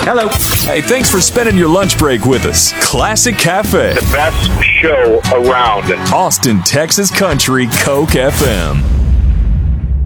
Hello. Hey, thanks for spending your lunch break with us. Classic Cafe. The best show around. Austin, Texas Country, Coke FM.